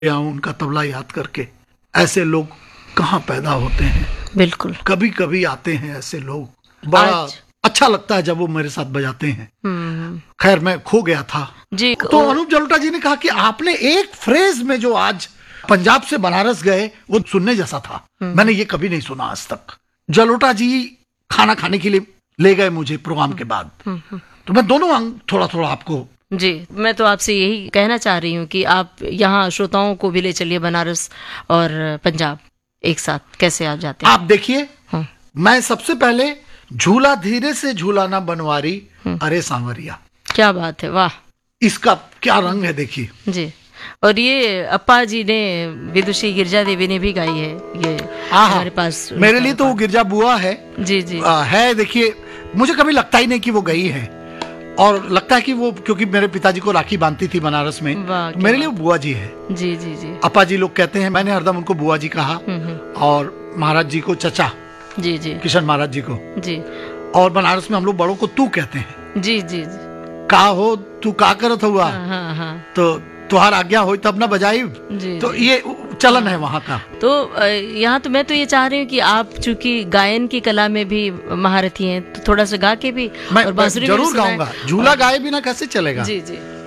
या उनका तबला याद करके। ऐसे लोग कहाँ पैदा होते हैं। बिल्कुल। कभी कभी आते हैं ऐसे लोग, बड़ा अच्छा लगता है जब वो मेरे साथ बजाते हैं। खैर मैं खो गया था जी। तो अनूप जलोटा जी ने कहा कि आपने एक फ्रेज में जो आज पंजाब से बनारस गए वो सुनने जैसा था, मैंने ये कभी नहीं सुना आज तक। जलोटा जी खाना खाने के लिए ले गए मुझे प्रोग्राम के बाद, तो मैं दोनों अंग थोड़ा थोड़ा आपको। जी, मैं तो आपसे यही कहना चाह रही हूँ कि आप यहाँ श्रोताओं को भी ले चलिए बनारस और पंजाब एक साथ, कैसे आप जाते हैं? आप देखिए, मैं सबसे पहले झूला धीरे से झूलाना बनवारी अरे सांवरिया। क्या बात है, वाह। इसका क्या रंग है देखिए जी। और ये अप्पा जी ने, विदुषी गिरजा देवी ने भी गाई है ये हमारे पास। मेरे लिए तो वो गिरजा बुआ है। जी जी है। देखिए मुझे कभी लगता ही नहीं कि वो गई है, और लगता है कि वो, क्योंकि मेरे पिताजी को राखी बांधती थी बनारस में, तो मेरे लिए बुआ जी है। जी जी जी। अप्पा जी लोग कहते हैं, मैंने हरदम उनको बुआ जी कहा, और महाराज जी को चचा। जी जी। किशन महाराज जी को जी। और बनारस में हम लोग बड़ों को तू कहते हैं। जी जी जी। का हो तू का करत हुआ। तो तुहार आज्ञा हो तब ना बजाई। तो ये चलन है वहाँ का। तो यहाँ तो मैं तो ये चाह रही हूँ कि आप चूंकि गायन की कला में भी महारथी हैं, तो थोड़ा सा गा के भी मैं और बांसुरी जरूर गाऊंगा। झूला गाए बिना कैसे चलेगा। जी जी।